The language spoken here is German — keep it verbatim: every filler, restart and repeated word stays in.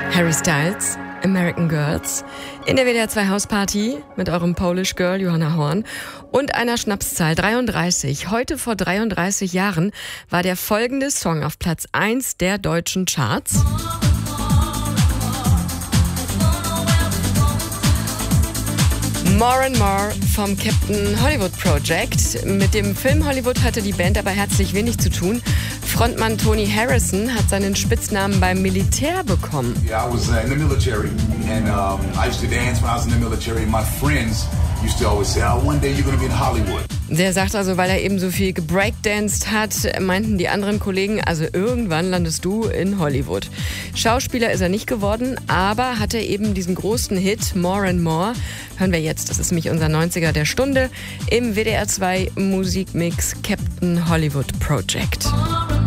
Harry Styles, American Girls, in der W D R zwei Hausparty mit eurem Polish Girl Johanna Horn und einer Schnapszahl dreiunddreißig. Heute vor dreiunddreißig Jahren war der folgende Song auf Platz eins der deutschen Charts. More and More vom Captain Hollywood Project. Mit dem Film Hollywood hatte die Band aber herzlich wenig zu tun. Frontmann Tony Harrison hat seinen Spitznamen beim Militär bekommen. Yeah, I was uh, in the military and um, I used to dance when I was in the military. My friends used to always say, "Oh, one day you're going to be in Hollywood." Der sagt also, weil er eben so viel gebreakdanced hat, meinten die anderen Kollegen, also irgendwann landest du in Hollywood. Schauspieler ist er nicht geworden, aber hatte eben diesen großen Hit More and More. Hören wir jetzt, das ist nämlich unser neunziger der Stunde, im W D R zwei Musikmix Captain Hollywood Project.